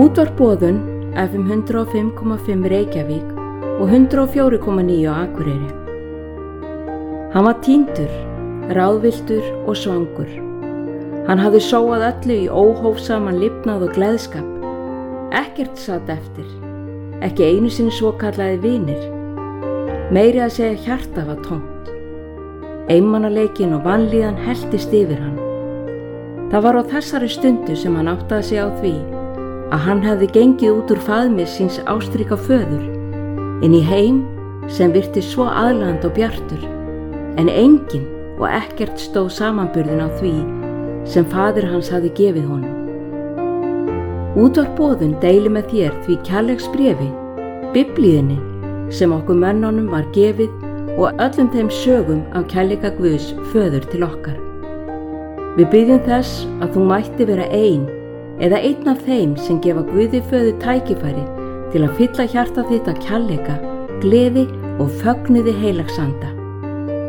Útvarp Boðun FM 105,5 Reykjavík og 104,9 á Akureyri. Hann var týndur, ráðvilltur og svangur. Hann hafði sóað öllu í óhófsaman lifnað og gleðskap. Ekkert sat eftir, ekki einu sinni svokallaði vinir. Meiri að segja hjarta var tómt. Einmanaleikin og vanlíðan helltist yfir hann. Það var á þessari stundu sem hann áttaði sig á því að hann hefði gengið út úr faðmi síns ástríka föður inn í heim sem virtist svo aðlaðandi og bjartur, en enginn og ekkert stóð samanburðin á því sem faðir hans hafði gefið honum. Útvarp Boðun deilir með þér því kærleiksbréfi, Biblíunni sem okkur mönnunum var gefið og öllum þeim sögum af kærleika Guðs föður til okkar. Við byggjum þess að þú mætti vera ein eða einn af þeim sem gefa Guði föður tækifæri til að fylla hjarta þitt af kærleika, gleði og fögnuði heilags anda.